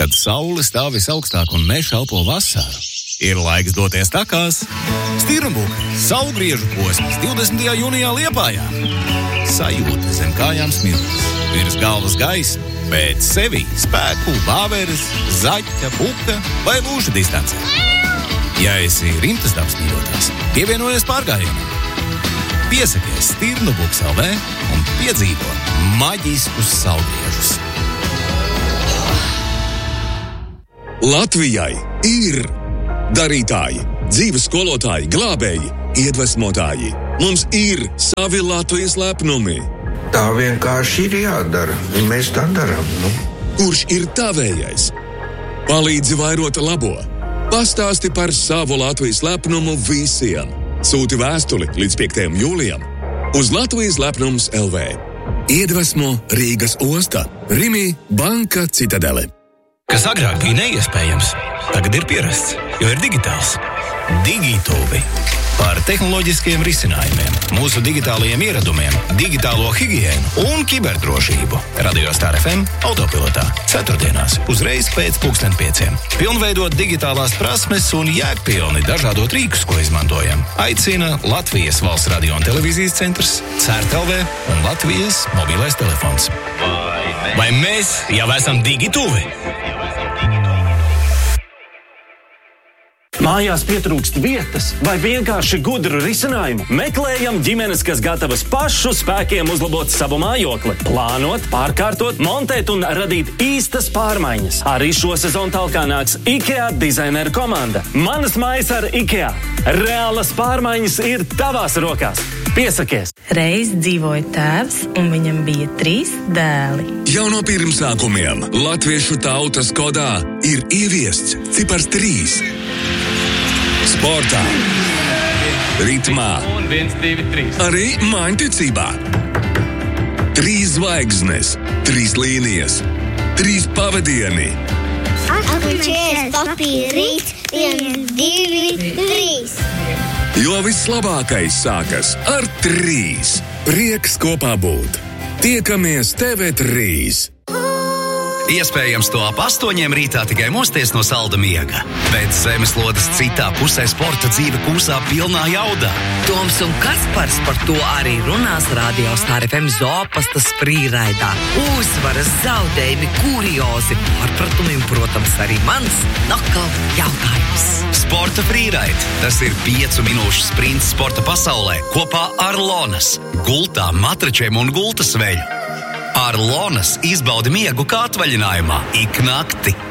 Kad saule stāv visaugstāk un mežs elpo vasaru, ir laiks doties takās. Stirnbuka saulgriežu posms 20. jūnijā Liepājā. Sajūta zem kājām smiltis, virs galvas gaisma, bet sevī spēku, bāveres, zaķa, buka vai lūža distancē. Ja esi rimtas dabas mīļotājs, pievienojies pārgājienam. Piesakies Stirnbukas LV un piedzīvo maģiskus saulgriežus. Latvijai ir darītāji, dzīves skolotāji, glābēji, iedvesmotāji. Mums ir savi Latvijas lepnumi. Tā vienkārši ir jādara, un mēs tā darām. Kurš ir tavējais? Palīdzi vairot labo. Pastāsti par savu Latvijas lepnumu visiem. Sūti vēstuli līdz 5. jūlijam uz Latvijas lepnums LV. Iedvesmo Rīgas osta, Rimi Banka Citadele. Kas agrāk bija neiespējams, tagad ir pierasts, jo ir digitāls. Digituvi. Par tehnoloģiskiem risinājumiem, mūsu digitālajiem ieradumiem, digitālo higiēnu un kiberdrošību. Radio Star FM autopilotā. Ceturtdienās, uzreiz pēc 5:00. Pilnveidot digitālās prasmes un jēgpilni dažādot rīkus, ko izmantojam. Aicina Latvijas Valsts radio un televīzijas centrs, CERT.LV un Latvijas mobilais telefons. Vai mēs jau esam digituvi? Mājās pietrūkst vietas vai vienkārši gudru risinājumu? Meklējam ģimenes, kas gatavas pašu spēkiem uzlabot savu mājokli, plānot, pārkārtot, montēt un radīt īstas pārmaiņas. Arī šo sezonu talkā nāks IKEA dizaineru komanda. Manas mājas ar IKEA. Reālas pārmaiņas ir tavās rokās. Piesakies! Reiz dzīvoja tēvs, un viņam bija 3 dēli. Jau no pirmsākumiem latviešu tautas kodā ir ieviests cipars 3. Sportā, ritmā, un 1, 2, 3. Arī mājiņticībā. 3 zvaigznes, 3 līnijas, 3 pavadieni. Atpūčies, papīri, rīt, 1, 2, 3. Jo vislabākais sākas ar 3. Prieks kopā būt. Tiekamies TV3. Iespējams, to ap 8 rītā tikai mosties no salda miega. Bet zemeslodes citā pusē sporta dzīve kūsā pilnā jaudā. Toms un Kaspars par to arī runās Radio Star FM Zopastas frīraidā. Uzvaras, zaudējumi, kuriozi, pārpratumi un, protams, arī mans nokauts jautājums. Sporta frīraid. Tas ir 5 minūšu sprints sporta pasaulē kopā ar Lonas, gultām, matračiem un gultas veļu. Ar Lonas izbaudi miegu kā atvaļinājumā ik nakti.